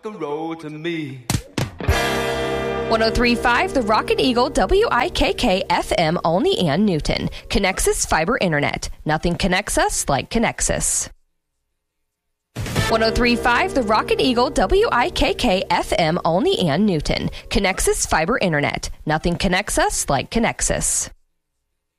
roll to me. 103.5 The Rocket Eagle WIKK FM Olney and Newton. Connexus Fiber Internet. Nothing connects us like Connexus. 103.5 The Rocket Eagle WIKK FM Olney and Newton. Connexus Fiber Internet. Nothing connects us like Connexus.